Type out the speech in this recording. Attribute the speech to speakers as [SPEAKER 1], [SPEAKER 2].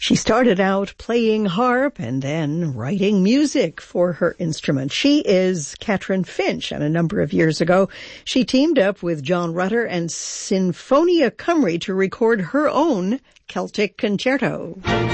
[SPEAKER 1] She started out playing harp and then writing music for her instrument. She is Catherine Finch, and a number of years ago, she teamed up with John Rutter and Sinfonia Cymru to record her own Celtic concerto.